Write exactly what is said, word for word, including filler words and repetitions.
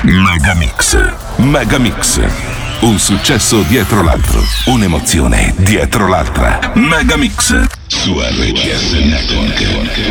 Megamix. Megamix. Un successo dietro l'altro. Un'emozione dietro l'altra. Megamix. Su R C S Network.